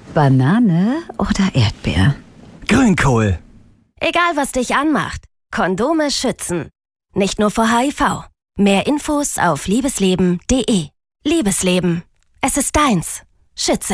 Banane oder Erdbeer? Grünkohl. Egal, was dich anmacht, Kondome schützen. Nicht nur vor HIV. Mehr Infos auf liebesleben.de. Liebesleben. Es ist deins. Schütze